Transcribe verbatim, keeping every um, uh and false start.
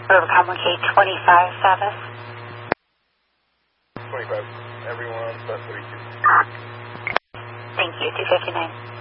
Over Communicate twenty-five, Savas. twenty-five, everyone, plus thirty-two. Thank you, two fifty-nine.